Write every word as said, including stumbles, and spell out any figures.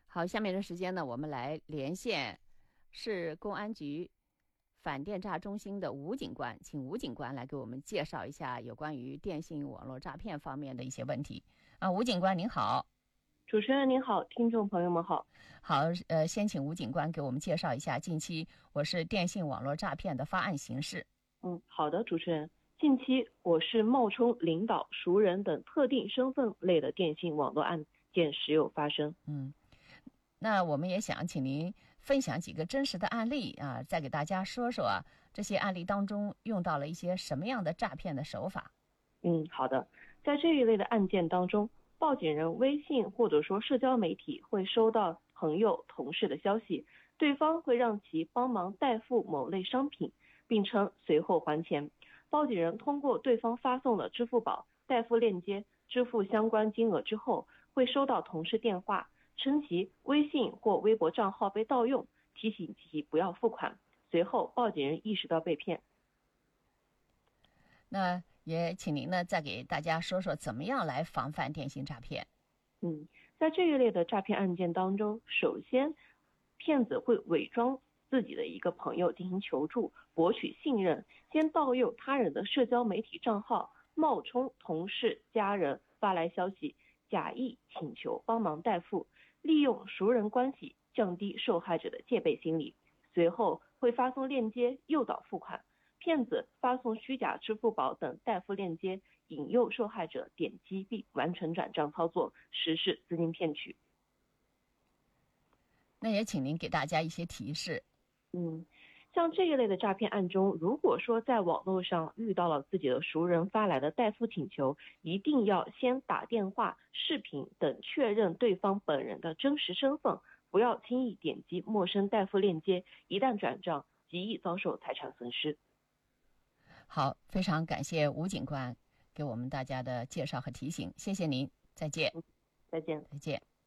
好，下面的时间呢，我们来连线市公安局反电诈中心的吴警官，请吴警官来给我们介绍一下有关于电信网络诈骗方面的一些问题。啊，吴警官您好。 主持人您好，听众朋友们好。 好，呃，先请吴警官给我们介绍一下近期我市电信网络诈骗的发案形势。 嗯，好的，主持人。近期我市冒充领导、熟人等特定身份类的电信网络案件时有发生。 嗯，那我们也想请您分享几个真实的案例啊，再给大家说说啊，这些案例当中用到了一些什么样的诈骗的手法。 嗯，好的。在这一类的案件当中，报警人微信或者说社交媒体会收到朋友、同事的消息，对方会让其帮忙代付某类商品，并称随后还钱。报警人通过对方发送的支付宝代付链接支付相关金额之后，会收到同事电话，称其微信或微博账号被盗用，提醒其不要付款。随后报警人意识到被骗。 那也请您呢再给大家说说怎么样来防范电信诈骗。 嗯，在这一类的诈骗案件当中，首先骗子会伪装自己的一个朋友进行求助，博取信任，先盗用他人的社交媒体账号，冒充同事、家人发来消息，假意请求帮忙代付，利用熟人关系降低受害者的戒备心理，随后会发送链接诱导付款。骗子发送虚假支付宝等代付链接，引诱受害者点击并完成转账操作，实施资金骗取。 那也请您给大家一些提示。 嗯，像这一类的诈骗案中，如果说在网络上遇到了自己的熟人发来的代付请求，一定要先打电话、视频等确认对方本人的真实身份，不要轻易点击陌生代付链接，一旦转账，极易遭受财产损失。 好，非常感谢吴警官给我们大家的介绍和提醒，谢谢您，再见。 再见。 再见。